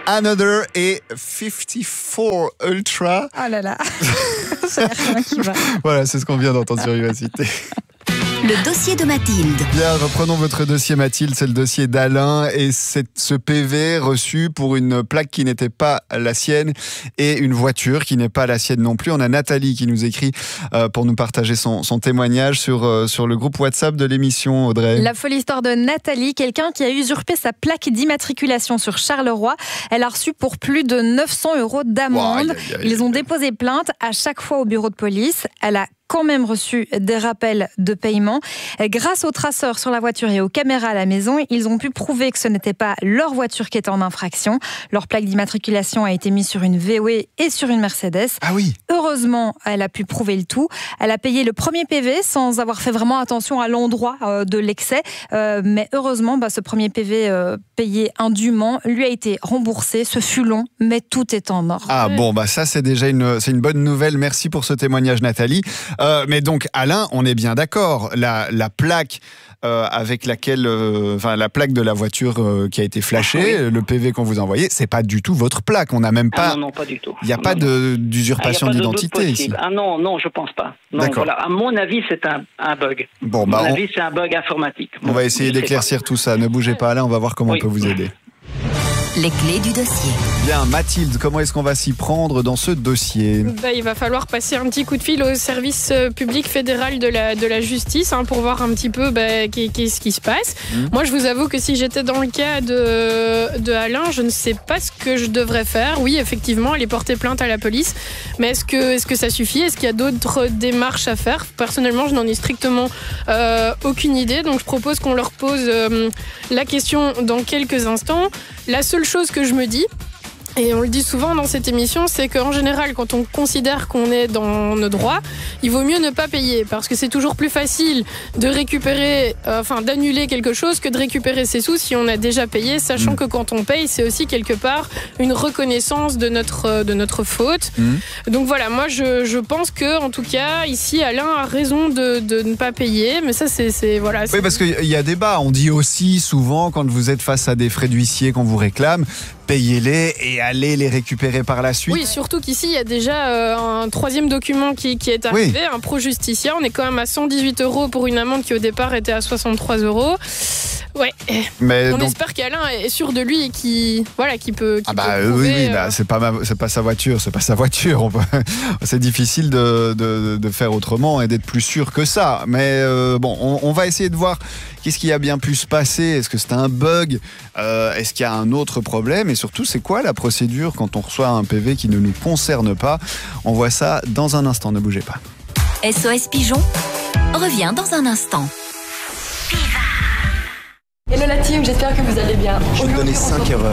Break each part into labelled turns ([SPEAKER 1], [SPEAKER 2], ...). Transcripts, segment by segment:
[SPEAKER 1] Another et 54 Ultra.
[SPEAKER 2] Oh là là, ça y a rien qui va.
[SPEAKER 1] Voilà, c'est ce qu'on vient d'entendre sur Vivacité.
[SPEAKER 3] Le dossier de Mathilde.
[SPEAKER 1] Bien, reprenons votre dossier Mathilde, c'est le dossier d'Alain et c'est ce PV reçu pour une plaque qui n'était pas la sienne et une voiture qui n'est pas la sienne non plus. On a Nathalie qui nous écrit pour nous partager son témoignage sur le groupe WhatsApp de l'émission, Audrey.
[SPEAKER 2] La folle histoire de Nathalie, quelqu'un qui a usurpé sa plaque d'immatriculation sur Charleroi. Elle a reçu pour plus de 900 € d'amende.
[SPEAKER 1] Wow,
[SPEAKER 2] Ils ont déposé plainte à chaque fois au bureau de police. Elle a quand même reçu des rappels de paiement. Grâce aux traceurs sur la voiture et aux caméras à la maison, ils ont pu prouver que ce n'était pas leur voiture qui était en infraction. Leur plaque d'immatriculation a été mise sur une VW et sur une Mercedes.
[SPEAKER 1] Ah oui.
[SPEAKER 2] Heureusement, elle a pu prouver le tout. Elle a payé le premier PV sans avoir fait vraiment attention à l'endroit de l'excès. Mais heureusement, ce premier PV payé indûment lui a été remboursé. Ce fut long, mais tout est en ordre.
[SPEAKER 1] Ah bon, ça c'est déjà une bonne nouvelle. Merci pour ce témoignage, Nathalie. Mais donc, Alain, on est bien d'accord. La plaque avec laquelle, la plaque de la voiture qui a été flashée, le PV qu'on vous a envoyé, c'est pas du tout votre plaque. On n'a même pas.
[SPEAKER 4] Non, pas du tout.
[SPEAKER 1] Il n'y a pas d'usurpation d'identité ici.
[SPEAKER 4] Ah non, je pense pas. Non,
[SPEAKER 1] d'accord.
[SPEAKER 4] Voilà. À mon avis, c'est un bug.
[SPEAKER 1] Bon,
[SPEAKER 4] à mon avis, c'est un bug informatique.
[SPEAKER 1] On va essayer d'éclaircir tout ça. Ne bougez pas, Alain. On va voir comment on peut vous aider.
[SPEAKER 3] Les clés du dossier.
[SPEAKER 1] Bien, Mathilde, comment est-ce qu'on va s'y prendre dans ce dossier ?
[SPEAKER 5] Il va falloir passer un petit coup de fil au service public fédéral de la justice pour voir un petit peu qu'est-ce qui se passe. Moi, je vous avoue que si j'étais dans le cas de Alain, je ne sais pas ce que je devrais faire. Oui, effectivement, aller porter plainte à la police, mais est-ce que ça suffit ? Est-ce qu'il y a d'autres démarches à faire ? Personnellement, je n'en ai strictement aucune idée, donc je propose qu'on leur pose la question dans quelques instants. La seule chose que je me dis, et on le dit souvent dans cette émission, c'est qu'en général, quand on considère qu'on est dans nos droits, il vaut mieux ne pas payer, parce que c'est toujours plus facile de récupérer, d'annuler quelque chose que de récupérer ses sous si on a déjà payé, sachant que quand on paye, c'est aussi quelque part une reconnaissance de notre faute. Donc voilà, moi je pense que, en tout cas, ici, Alain a raison de ne pas payer, mais ça c'est voilà.
[SPEAKER 1] Oui, parce qu'il y a débat. On dit aussi souvent, quand vous êtes face à des frais d'huissier qu'on vous réclame, payez-les et allez les récupérer par la suite.
[SPEAKER 5] Oui, surtout qu'ici, il y a déjà un troisième document qui est arrivé, un pro-justicia. On est quand même à 118 € pour une amende qui au départ était à 63 €. Ouais. Mais on espère qu'Alain est sûr de lui et qu'il peut prouver,
[SPEAKER 1] c'est pas sa voiture, c'est difficile de faire autrement et d'être plus sûr que ça. Mais on va essayer de voir qu'est-ce qui a bien pu se passer. Est-ce que c'est un bug ? Est-ce qu'il y a un autre problème ? Et surtout, c'est quoi la procédure quand on reçoit un PV qui ne nous concerne pas ? On voit ça dans un instant, ne bougez pas.
[SPEAKER 3] SOS Pigeon revient dans un instant.
[SPEAKER 6] Hello la team, j'espère que vous allez bien.
[SPEAKER 1] Je vais donner 5 erreurs.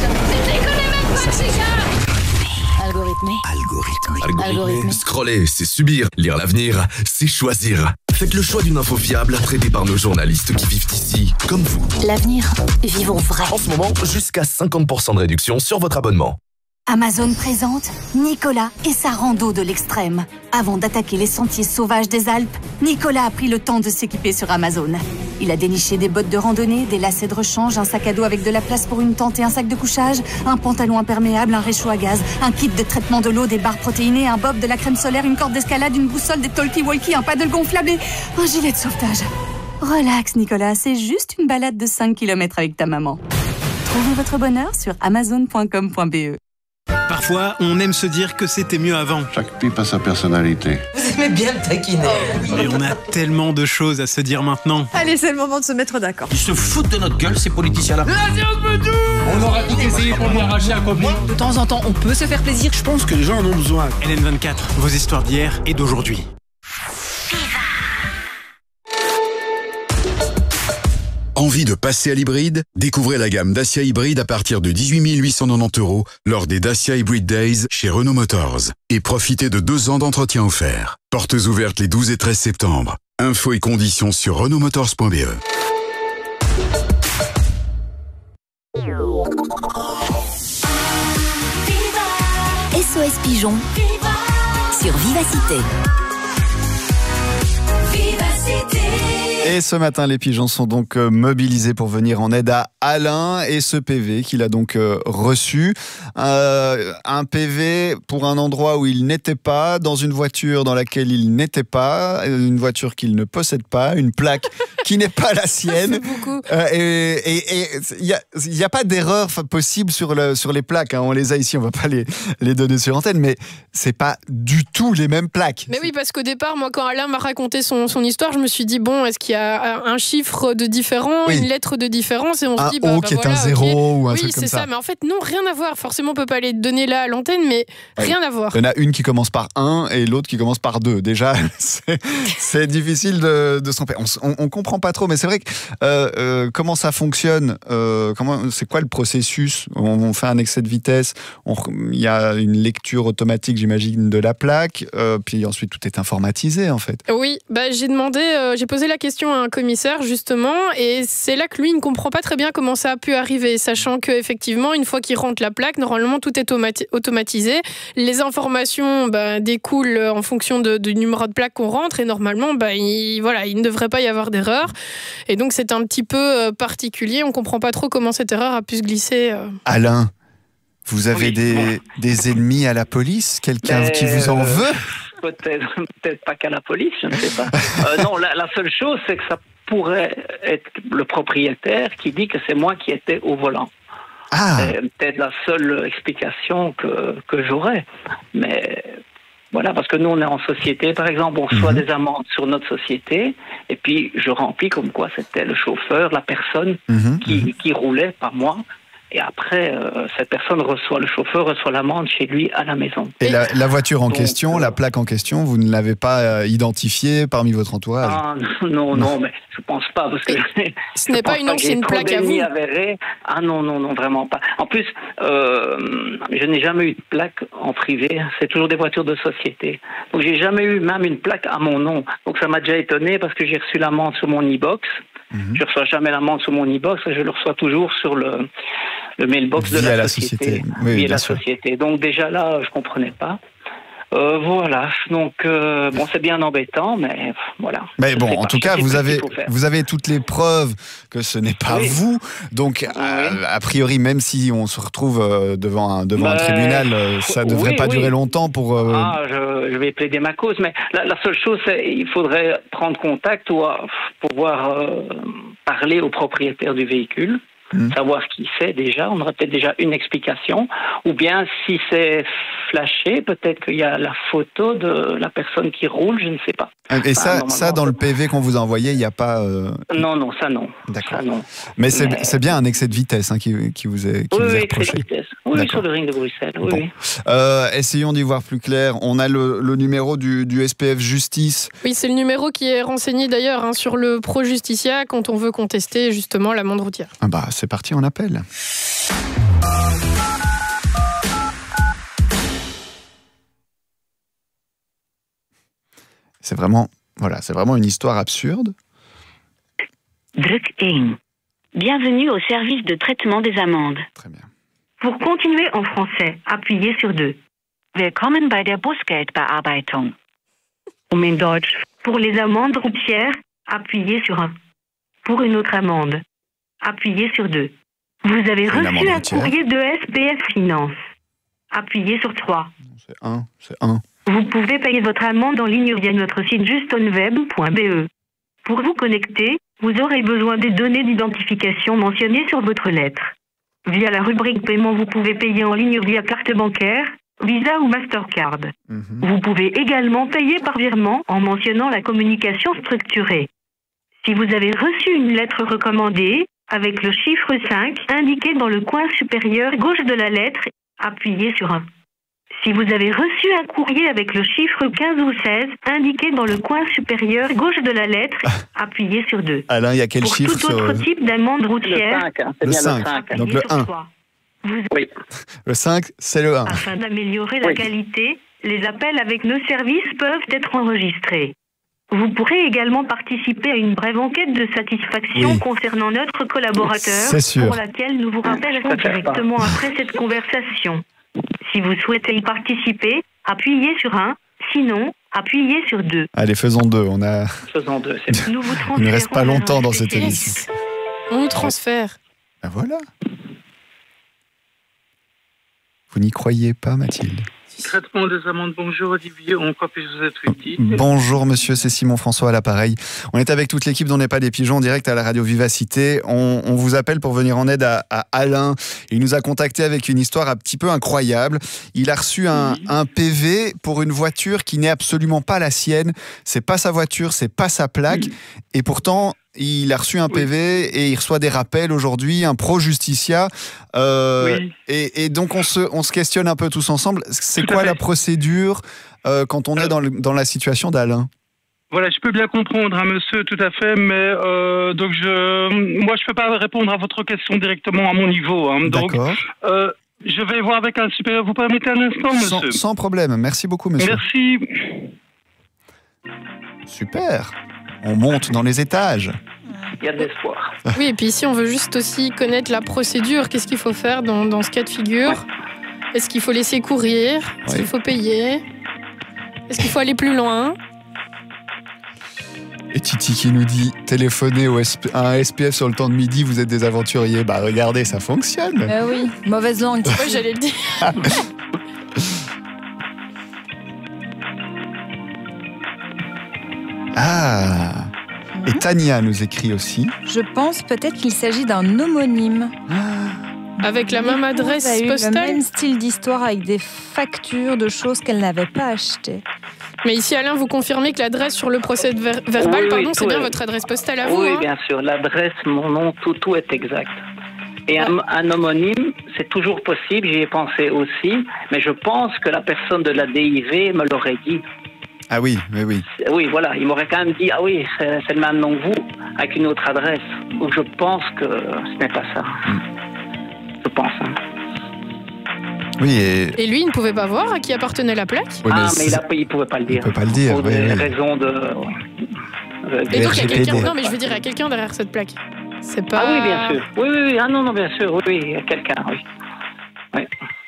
[SPEAKER 3] Algorithmé.
[SPEAKER 7] Scroller, c'est subir. Lire l'avenir, c'est choisir. Faites le choix d'une info fiable, traitée par nos journalistes qui vivent ici, comme vous.
[SPEAKER 3] L'avenir, vivons vrai.
[SPEAKER 7] En ce moment, jusqu'à 50% de réduction sur votre abonnement.
[SPEAKER 3] Amazon présente Nicolas et sa rando de l'extrême. Avant d'attaquer les sentiers sauvages des Alpes, Nicolas a pris le temps de s'équiper sur Amazon. Il a déniché des bottes de randonnée, des lacets de rechange, un sac à dos avec de la place pour une tente et un sac de couchage, un pantalon imperméable, un réchaud à gaz, un kit de traitement de l'eau, des barres protéinées, un bob, de la crème solaire, une corde d'escalade, une boussole, des talkie-walkie, un paddle gonflable et un gilet de sauvetage. Relax Nicolas, c'est juste une balade de 5 km avec ta maman. Trouvez votre bonheur sur amazon.com.be.
[SPEAKER 8] Parfois, on aime se dire que c'était mieux avant.
[SPEAKER 9] Chaque pipe a sa personnalité.
[SPEAKER 10] Vous aimez bien le taquiner.
[SPEAKER 8] Mais on a tellement de choses à se dire maintenant.
[SPEAKER 6] Allez, c'est le moment de se mettre d'accord.
[SPEAKER 10] Ils se foutent de notre gueule, ces politiciens-là.
[SPEAKER 8] On aura tout essayé pour lui arracher un copain.
[SPEAKER 6] De temps en temps, on peut se faire plaisir.
[SPEAKER 8] Je pense que les gens en ont besoin. LN24, vos histoires d'hier et d'aujourd'hui.
[SPEAKER 11] Envie de passer à l'hybride ? Découvrez la gamme Dacia Hybride à partir de 18 890 € lors des Dacia Hybrid Days chez Renault Motors. Et profitez de 2 ans d'entretien offert. Portes ouvertes les 12 et 13 septembre. Infos et conditions sur renaultmotors.be.
[SPEAKER 3] SOS Pigeon sur Vivacité.
[SPEAKER 12] Vivacité.
[SPEAKER 1] Et ce matin, les pigeons sont donc mobilisés pour venir en aide à Alain et ce PV qu'il a donc reçu. Un PV pour un endroit où il n'était pas, dans une voiture dans laquelle il n'était pas, une voiture qu'il ne possède pas, une plaque qui n'est pas la sienne. Et il n'y a pas d'erreur possible sur les plaques. Hein. On les a ici, on ne va pas les donner sur antenne, mais c'est pas du tout les mêmes plaques.
[SPEAKER 5] Mais oui, parce qu'au départ, moi, quand Alain m'a raconté son histoire, je me suis dit, bon, est-ce qu'il y a un chiffre de différent, une lettre de différence, et on se dit,
[SPEAKER 1] O qui est un 0 ou un truc comme ça.
[SPEAKER 5] Oui, c'est ça, mais en fait, non, rien à voir. Forcément, on peut pas les donner là à l'antenne, mais rien à voir.
[SPEAKER 1] Il y en a une qui commence par 1 et l'autre qui commence par 2. Déjà, c'est difficile de se tromper. On comprend pas trop, mais c'est vrai que comment ça fonctionne, c'est quoi le processus? On fait un excès de vitesse, il y a une lecture automatique, j'imagine, de la plaque, puis ensuite tout est informatisé en fait.
[SPEAKER 5] Oui, j'ai posé la question à un commissaire justement, et c'est là que lui ne comprend pas très bien comment ça a pu arriver, sachant qu'effectivement, une fois qu'il rentre la plaque, normalement tout est automatisé, les informations découlent en fonction du numéro de plaque qu'on rentre, et normalement il ne devrait pas y avoir d'erreur, et donc c'est un petit peu particulier, on comprend pas trop comment cette erreur a pu se glisser.
[SPEAKER 1] Alain, vous avez des ennemis à la police? Quelqu'un qui vous en veut?
[SPEAKER 4] Peut-être pas qu'à la police, je ne sais pas. Non, la seule chose, c'est que ça pourrait être le propriétaire qui dit que c'est moi qui étais au volant. C'est peut-être la seule explication que j'aurais. Mais voilà, parce que nous, on est en société, par exemple, on reçoit des amendes sur notre société, et puis je remplis comme quoi c'était le chauffeur, la personne qui roulait, pas moi. Et après, cette personne le chauffeur reçoit l'amende chez lui à la maison.
[SPEAKER 1] Et la voiture en question, la plaque en question, vous ne l'avez pas identifiée parmi votre entourage?
[SPEAKER 4] Non, mais je pense pas, parce que
[SPEAKER 5] ce n'est pas une ancienne plaque à vous.
[SPEAKER 4] Avérés. Non, vraiment pas. En plus, je n'ai jamais eu de plaque en privé. C'est toujours des voitures de société. Donc j'ai jamais eu même une plaque à mon nom. Donc ça m'a déjà étonné parce que j'ai reçu l'amende sur mon e-box. Je ne reçois jamais l'amende sur mon e-box, je le reçois toujours sur le mailbox de la société. Via la société. Donc déjà là, je ne comprenais pas. Voilà, donc c'est bien embêtant, mais voilà.
[SPEAKER 1] Mais bon, en tout cas, vous avez toutes les preuves que ce n'est pas vous. Donc, a priori, même si on se retrouve devant un tribunal, ça ne devrait pas durer longtemps pour...
[SPEAKER 4] je vais plaider ma cause, mais la seule chose, c'est qu'il faudrait prendre contact ou pouvoir parler au propriétaire du véhicule. Savoir ce qu'il fait déjà, on aurait peut-être déjà une explication, ou bien si c'est flashé, peut-être qu'il y a la photo de la personne qui roule, je ne sais pas.
[SPEAKER 1] Et ça dans le PV qu'on vous a envoyé, il n'y a pas...
[SPEAKER 4] Non, ça non.
[SPEAKER 1] D'accord. Ça, non. Mais c'est bien un excès de vitesse qui vous est reproché.
[SPEAKER 4] Oui, sur le ring de Bruxelles. Oui.
[SPEAKER 1] Essayons d'y voir plus clair. On a le numéro du SPF Justice.
[SPEAKER 5] Oui, c'est le numéro qui est renseigné d'ailleurs sur le Pro Justicia quand on veut contester justement l'amende routière.
[SPEAKER 1] C'est parti, on appelle. C'est vraiment une histoire absurde.
[SPEAKER 12] Druk 1. Bienvenue au service de traitement des amendes.
[SPEAKER 1] Très bien.
[SPEAKER 12] Pour continuer en français, appuyez sur 2. Willkommen bei der Bußgeldbearbeitung. In Deutsch. Pour les amendes routières, appuyez sur 1. Pour une autre amende, appuyez sur 2. Vous avez reçu un courrier de SPF Finance. Appuyez sur 3.
[SPEAKER 1] C'est 1.
[SPEAKER 12] Vous pouvez payer votre amende en ligne via notre site justonweb.be. Pour vous connecter, vous aurez besoin des données d'identification mentionnées sur votre lettre. Via la rubrique paiement, vous pouvez payer en ligne via carte bancaire, Visa ou Mastercard. Vous pouvez également payer par virement en mentionnant la communication structurée. Si vous avez reçu une lettre recommandée, avec le chiffre 5 indiqué dans le coin supérieur gauche de la lettre, appuyez sur 1. Si vous avez reçu un courrier avec le chiffre 15 ou 16 indiqué dans le coin supérieur gauche de la lettre, appuyez sur 2.
[SPEAKER 1] Alain, il y a quel chiffre
[SPEAKER 12] Pour tout autre type d'amende routière,
[SPEAKER 1] le 5. Donc le 1.
[SPEAKER 4] Oui.
[SPEAKER 1] Le 5, c'est le 1.
[SPEAKER 12] Afin d'améliorer la qualité, les appels avec nos services peuvent être enregistrés. Vous pourrez également participer à une brève enquête de satisfaction concernant notre collaborateur, pour laquelle nous vous rappellerons directement après cette conversation. Si vous souhaitez y participer, appuyez sur 1. Sinon, Appuyez sur 2.
[SPEAKER 1] Allez, faisons 2.
[SPEAKER 4] Faisons 2, c'est bien.
[SPEAKER 12] Nous vous
[SPEAKER 1] Il ne reste pas longtemps dans cette
[SPEAKER 12] spécialiste.
[SPEAKER 1] émission.
[SPEAKER 5] On nous transfère.
[SPEAKER 1] Ben voilà. Vous n'y croyez pas, Mathilde?
[SPEAKER 13] Traitement des amendes, bonjour Olivier, en quoi puis-je vous être utile?
[SPEAKER 1] Bonjour monsieur, c'est Simon François à l'appareil. On est avec toute l'équipe d'On n'est pas des pigeons en direct à la radio Vivacité. On vous appelle pour venir en aide à Alain. Il nous a contacté avec une histoire un petit peu incroyable. Il a reçu un PV pour une voiture qui n'est absolument pas la sienne. C'est pas sa voiture, c'est pas sa plaque. Et pourtant, il a reçu un PV et il reçoit des rappels aujourd'hui, un pro-justicia. Et donc on se questionne un peu tous ensemble. C'est quoi la procédure quand on est dans la situation d'Alain?
[SPEAKER 13] Voilà, je peux bien comprendre, hein, monsieur, tout à fait, mais donc moi je peux pas répondre à votre question directement à mon niveau. Hein, donc, je vais voir avec un supérieur. Vous permettez un instant, monsieur?
[SPEAKER 1] Sans problème. Merci beaucoup, monsieur.
[SPEAKER 13] Merci.
[SPEAKER 1] Super. On monte dans les étages.
[SPEAKER 4] Il y a de l'espoir.
[SPEAKER 5] Oui, et puis ici, on veut juste aussi connaître la procédure. Qu'est-ce qu'il faut faire dans ce cas de figure? Est-ce qu'il faut laisser courir? Est-ce qu'il faut payer? Est-ce qu'il faut aller plus loin?
[SPEAKER 1] Et Titi qui nous dit téléphoner à un SPF sur le temps de midi, vous êtes des aventuriers. Bah regardez, ça fonctionne.
[SPEAKER 2] Oui, mauvaise langue.
[SPEAKER 5] Oui, j'allais le dire.
[SPEAKER 1] Ah. Et Tania nous écrit aussi.
[SPEAKER 2] Je pense peut-être qu'il s'agit d'un homonyme.
[SPEAKER 5] Avec la même adresse postale.
[SPEAKER 2] Le même style d'histoire avec des factures de choses qu'elle n'avait pas achetées.
[SPEAKER 5] Mais ici, Alain, vous confirmez que l'adresse sur le procès verbal, c'est bien votre adresse postale à vous?
[SPEAKER 4] Oui, bien sûr. L'adresse, mon nom, tout est exact. Et un homonyme, c'est toujours possible, j'y ai pensé aussi, mais je pense que la personne de la DIV me l'aurait dit.
[SPEAKER 1] Ah oui, mais oui.
[SPEAKER 4] Oui, voilà, il m'aurait quand même dit, ah oui, c'est le même nom que vous, avec une autre adresse. Donc je pense que ce n'est pas ça. Je pense. Hein.
[SPEAKER 1] Oui,
[SPEAKER 5] et lui, il ne pouvait pas voir à qui appartenait la plaque?
[SPEAKER 1] Oui,
[SPEAKER 4] mais il ne pouvait pas le dire.
[SPEAKER 1] Il ne peut pas le dire,
[SPEAKER 4] pour des raisons de...
[SPEAKER 5] Et donc il y a quelqu'un... Non, mais je veux dire, il y a quelqu'un derrière cette plaque. C'est pas...
[SPEAKER 4] Ah oui, bien sûr. Oui. Ah non, bien sûr. Oui, il y a quelqu'un, oui.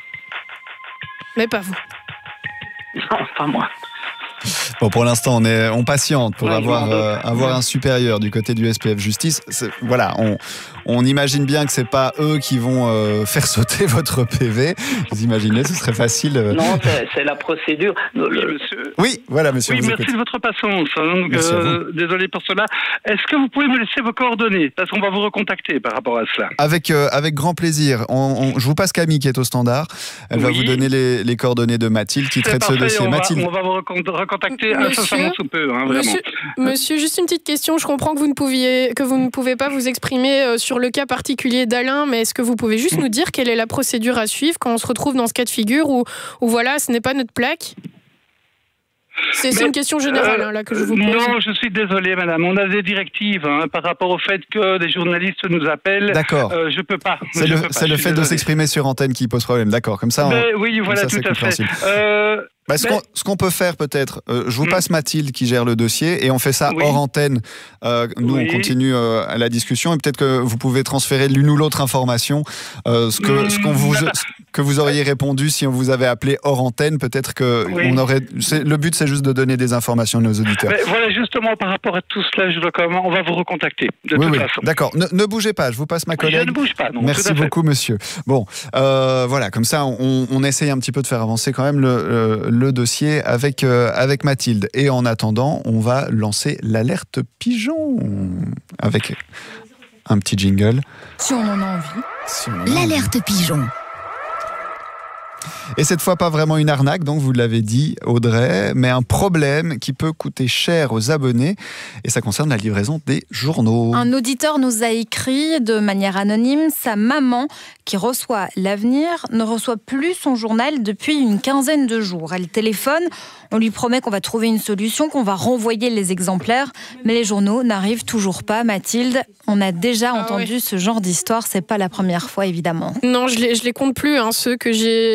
[SPEAKER 5] Mais pas vous.
[SPEAKER 4] Non, pas moi.
[SPEAKER 1] Bon, pour l'instant, on patiente pour avoir un supérieur du côté du SPF Justice. Voilà, on imagine bien que c'est pas eux qui vont faire sauter votre PV. Vous imaginez, ce serait facile.
[SPEAKER 4] Non, c'est la procédure.
[SPEAKER 1] Oui, voilà, monsieur.
[SPEAKER 13] Oui, merci de votre patience. Donc, désolé pour cela. Est-ce que vous pouvez me laisser vos coordonnées? Parce qu'on va vous recontacter par rapport à cela.
[SPEAKER 1] Avec grand plaisir. Je vous passe Camille qui est au standard. Elle va vous donner les coordonnées de Mathilde qui traite ce dossier. Mathilde.
[SPEAKER 13] On va vous recontacter incessamment sous peu, hein, vraiment.
[SPEAKER 5] Monsieur, juste une petite question. Je comprends que vous ne pouvez pas vous exprimer sur le cas particulier d'Alain, mais est-ce que vous pouvez juste nous dire quelle est la procédure à suivre quand on se retrouve dans ce cas de figure où voilà, ce n'est pas notre plaque? C'est une question générale là que je vous pose.
[SPEAKER 13] Non, je suis désolé, madame. On a des directives par rapport au fait que des journalistes nous appellent.
[SPEAKER 1] D'accord.
[SPEAKER 13] Je peux pas.
[SPEAKER 1] C'est le fait de s'exprimer sur antenne qui pose problème. D'accord. Comme ça.
[SPEAKER 13] Oui, voilà, tout à fait.
[SPEAKER 1] Ce qu'on peut faire peut-être, je vous passe Mathilde qui gère le dossier et on fait ça hors antenne. Nous, on continue à la discussion et peut-être que vous pouvez transférer l'une ou l'autre information. Que vous auriez répondu si on vous avait appelé hors antenne, peut-être que le but, c'est juste de donner des informations à nos auditeurs.
[SPEAKER 13] Mais voilà, justement, par rapport à tout cela, on va vous recontacter de toute façon.
[SPEAKER 1] D'accord. Ne bougez pas, je vous passe ma collègue.
[SPEAKER 13] Je ne bouge pas, non.
[SPEAKER 1] Merci beaucoup, monsieur. Bon, voilà, comme ça, on essaye un petit peu de faire avancer quand même le dossier avec Mathilde. Et en attendant, on va lancer l'alerte pigeon avec un petit jingle.
[SPEAKER 2] Si on en a envie.
[SPEAKER 14] L'alerte pigeon.
[SPEAKER 1] Et cette fois, pas vraiment une arnaque, donc vous l'avez dit, Audrey, mais un problème qui peut coûter cher aux abonnés. Et ça concerne la livraison des journaux.
[SPEAKER 2] Un auditeur nous a écrit de manière anonyme, sa maman, qui reçoit l'Avenir, ne reçoit plus son journal depuis une quinzaine de jours. Elle téléphone, on lui promet qu'on va trouver une solution, qu'on va renvoyer les exemplaires, mais les journaux n'arrivent toujours pas. Mathilde, on a déjà entendu ce genre d'histoire, c'est pas la première fois évidemment.
[SPEAKER 5] Non, je les compte plus, ceux que j'ai, les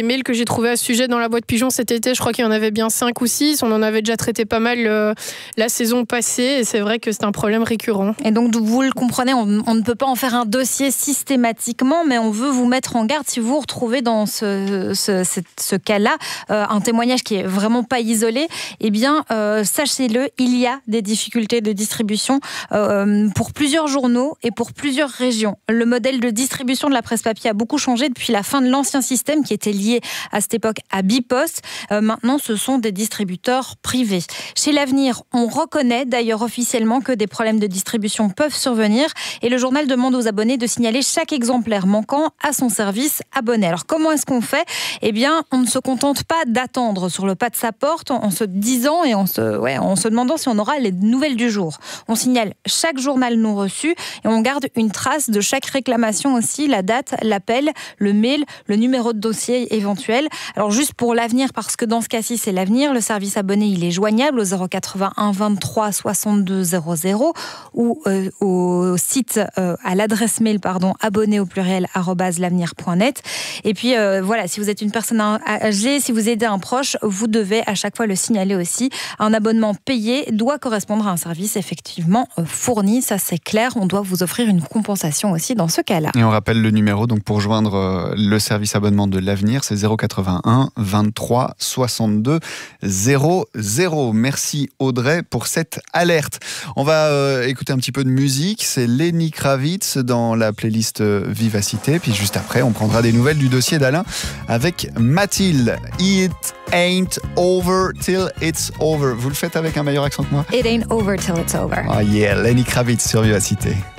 [SPEAKER 5] mails que j'ai trouvés à ce sujet dans la boîte pigeon cet été. Je crois qu'il y en avait bien 5 ou 6. On en avait déjà traité pas mal la saison passée et c'est vrai que c'est un problème récurrent.
[SPEAKER 2] Et donc, vous le comprenez, on ne peut pas en faire un dossier systématiquement, mais on veut vous mettre en garde si vous vous retrouvez dans ce cas-là, un témoignage qui est vraiment pas isolé. Eh bien, sachez-le, il y a des difficultés de distribution pour plusieurs journaux et pour plusieurs régions. Le modèle de distribution de la presse papier a beaucoup changé depuis la fin de l'ancien système qui était lié à cette époque à Bipost. Maintenant, ce sont des distributeurs privés. Chez l'Avenir, on reconnaît d'ailleurs officiellement que des problèmes de distribution peuvent survenir et le journal demande aux abonnés de signaler chaque exemplaire manquant à son service abonné. Alors, comment est-ce qu'on fait ? Eh bien, on ne se contente pas d'attendre sur le pas de sa porte en se disant et en se demandant si on aura les nouvelles du jour. On signale chaque journal non reçu et on garde une trace de chaque réclamation aussi, la date, l'appel, le mail, le numéro de dossier éventuel. Alors juste pour l'Avenir, parce que dans ce cas-ci c'est l'Avenir, le service abonné il est joignable au 081 23 62 00 ou au site à l'adresse mail abonné au pluriel @l'avenir.net. Et puis voilà, si vous êtes une personne âgée, si vous aidez un proche, vous devez à chaque fois le signaler aussi. Un abonnement payé doit correspondre à un service effectivement fourni, ça c'est clair. On doit vous offrir une compensation aussi dans ce cas-là.
[SPEAKER 1] Et on rappelle le numéro donc pour joindre le service abonnement de l'Avenir, c'est 081 23 62 00. Merci Audrey pour cette alerte. On va écouter un petit peu de musique, c'est Lenny Kravitz dans la playlist Vivacité, puis juste après on prendra des nouvelles du dossier d'Alain avec Mathilde. It ain't over till it's over. Vous le faites avec un meilleur accent que moi?
[SPEAKER 2] It ain't over till it's over.
[SPEAKER 1] Oh yeah, Lenny Kravitz sur Vivacité.